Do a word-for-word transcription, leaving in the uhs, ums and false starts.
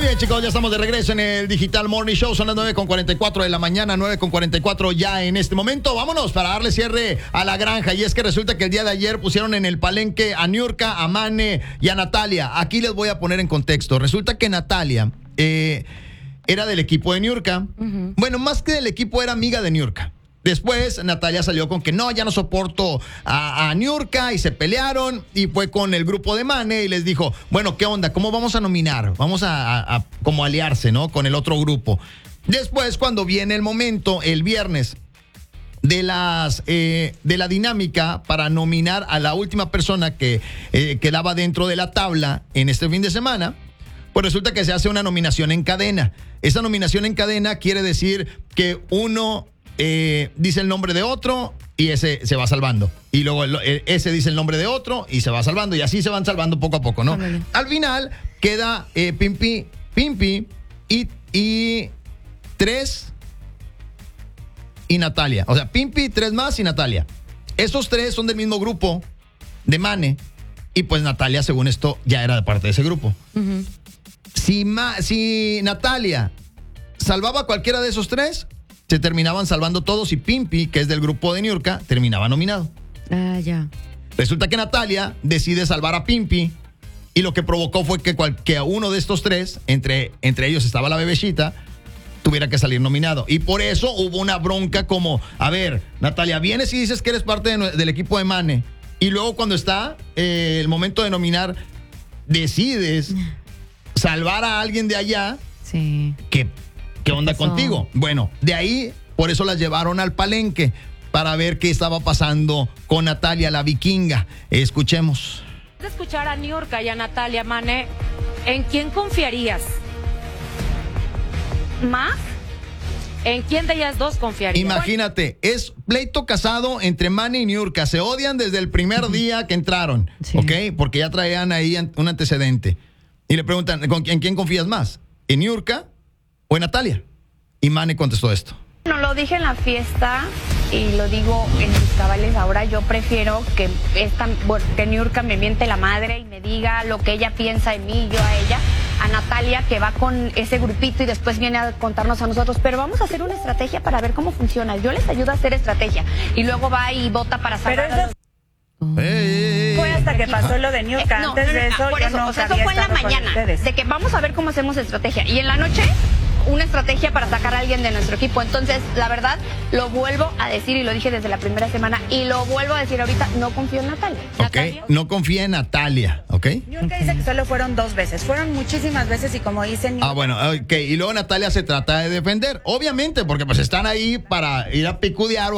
bien, chicos, ya estamos de regreso en el Digital Morning Show. Son las nueve con cuarenta y cuatro de la mañana, nueve con cuarenta y cuatro ya en este momento. Vámonos para darle cierre a la granja. Y es que resulta que el día de ayer pusieron en el palenque a Niurka, a Mane y a Natalia. Aquí les voy a poner en contexto. Resulta que Natalia eh, era del equipo de Niurka. Uh-huh. Bueno, más que del equipo, era amiga de Niurka. Después Natalia salió con que no, ya no soporto a, a Niurka, y se pelearon y fue con el grupo de Mane y les dijo, bueno, ¿qué onda? ¿Cómo vamos a nominar? Vamos a, a, a como aliarse, ¿no? Con el otro grupo. Después, cuando viene el momento, el viernes, de las eh, de la dinámica para nominar a la última persona que eh, quedaba dentro de la tabla en este fin de semana, pues resulta que se hace una nominación en cadena. Esa nominación en cadena quiere decir que uno Eh, dice el nombre de otro y ese se va salvando. Y luego el, el, ese dice el nombre de otro y se va salvando. Y así se van salvando poco a poco, ¿no? Amén. Al final queda eh, Pimpi, Pimpi y, y tres y Natalia. O sea, Pimpi, tres más y Natalia. Esos tres son del mismo grupo de Mane. Y pues Natalia, según esto, ya era de parte de ese grupo. Uh-huh. Si, ma, si Natalia salvaba a cualquiera de esos tres, se terminaban salvando todos y Pimpi, que es del grupo de Niurka, terminaba nominado. Ah, ya. Resulta que Natalia decide salvar a Pimpi y lo que provocó fue que, cual, que uno de estos tres, entre, entre ellos estaba la bebecita, tuviera que salir nominado. Y por eso hubo una bronca como, a ver, Natalia, vienes y dices que eres parte de, del equipo de Mane y luego cuando está eh, el momento de nominar, decides salvar a alguien de allá. Sí. Que ¿Qué onda Eso. contigo? Bueno, de ahí, por eso las llevaron al palenque, para ver qué estaba pasando con Natalia, la vikinga. Escuchemos. De escuchar a Niurka y a Natalia, Mane, ¿en quién confiarías? ¿Más? ¿En quién de ellas dos confiarías? Imagínate, es pleito casado entre Mane y Niurka. Se odian desde el primer día que entraron, sí. ¿ok? Porque ya traían ahí un antecedente. Y le preguntan, ¿en quién confías más? ¿En Niurka o en Natalia? Y Mane contestó esto. No lo dije en la fiesta y lo digo en mis cabales ahora. Yo prefiero que esta, bueno, que Niurka me miente la madre y me diga lo que ella piensa de mí y yo a ella. A Natalia, que va con ese grupito y después viene a contarnos a nosotros. Pero vamos a hacer una estrategia para ver cómo funciona. Yo les ayudo a hacer estrategia. Y luego va y vota para salvar a los... Oh. Fue hasta que pasó lo de Niurka. Eh, no, Antes no, no, de eso, por yo eso, no o sea, eso fue en la mañana. De que vamos a ver cómo hacemos estrategia. Y en la noche, una estrategia para sacar a alguien de nuestro equipo. Entonces, la verdad, lo vuelvo a decir y lo dije desde la primera semana y lo vuelvo a decir ahorita, no confío en Natalia. Ok, Natalia. no confía en Natalia, ¿ok? Niurka Okay. dice que solo fueron dos veces. Fueron muchísimas veces y como dicen... Ah, bueno, ok. Y luego Natalia se trata de defender. Obviamente, porque pues están ahí para ir a picudear o